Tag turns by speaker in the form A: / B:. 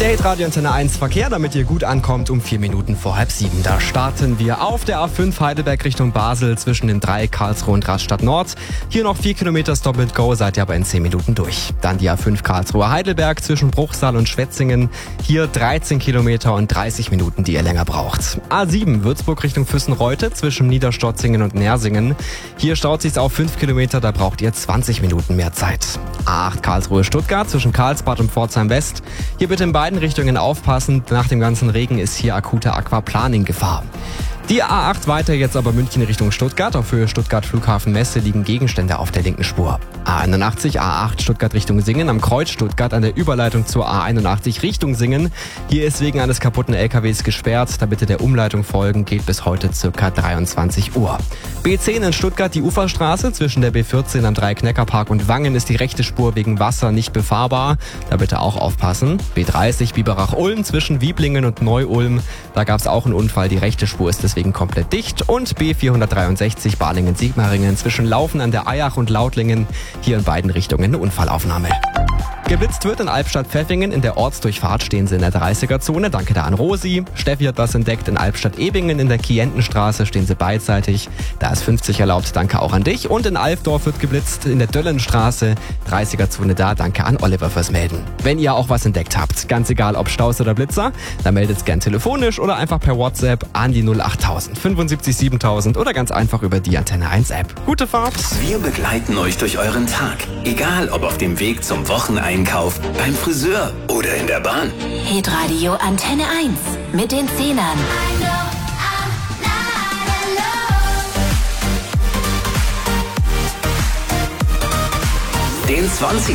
A: Der Radio Antenne 1 Verkehr, damit ihr gut ankommt, um 4 Minuten vor 6:30. Da starten wir auf der A5 Heidelberg Richtung Basel zwischen dem Dreieck Karlsruhe und Rastatt Nord. Hier noch 4 Kilometer Stop and Go, seid ihr aber in 10 Minuten durch. Dann die A5 Karlsruhe Heidelberg zwischen Bruchsal und Schwetzingen. Hier 13 Kilometer und 30 Minuten, die ihr länger braucht. A7 Würzburg Richtung Füssenreute zwischen Niederstotzingen und Nersingen. Hier staut sich's auf 5 Kilometer, da braucht ihr 20 Minuten mehr Zeit. A8 Karlsruhe Stuttgart zwischen Karlsbad und Pforzheim West. Hier bitte in beiden Richtungen aufpassen. Nach dem ganzen Regen ist hier akute Aquaplaning-Gefahr. Die A8 weiter jetzt aber München Richtung Stuttgart. Auf Höhe Stuttgart Flughafen Messe liegen Gegenstände auf der linken Spur. A81 A8 Stuttgart Richtung Singen am Kreuz Stuttgart an der Überleitung zur A81 Richtung Singen. Hier ist wegen eines kaputten LKWs gesperrt. Da bitte der Umleitung folgen, geht bis heute ca. 23 Uhr. B10 in Stuttgart die Uferstraße zwischen der B14 am Dreieck-Neckar-Park und Wangen ist die rechte Spur wegen Wasser nicht befahrbar. Da bitte auch aufpassen. B30 Biberach-Ulm zwischen Wieblingen und Neu-Ulm. Da gab es auch einen Unfall. Die rechte Spur ist deswegen komplett dicht. Und B463 Balingen-Sigmaringen zwischen Laufen an der Eyach und Lautlingen. Hier in beiden Richtungen eine Unfallaufnahme. Geblitzt wird in Albstadt-Pfeffingen. In der Ortsdurchfahrt stehen sie in der 30er-Zone. Danke da an Rosi. Steffi hat was entdeckt. In Albstadt-Ebingen in der Kientenstraße stehen sie beidseitig. Da ist 50 erlaubt. Danke auch an dich. Und in Alfdorf wird geblitzt in der Döllenstraße. 30er-Zone da. Danke an Oliver fürs Melden. Wenn ihr auch was entdeckt habt, ganz egal ob Staus oder Blitzer, dann meldet's gern telefonisch oder einfach per WhatsApp an die 08000 75 7000 oder ganz einfach über die Antenne 1 App. Gute Fahrt!
B: Wir begleiten euch durch euren Tag. Egal ob auf dem Weg zum Wocheneinkauf, beim Friseur oder in der Bahn.
C: Hitradio Antenne 1 mit den Zehnern.
B: Den 20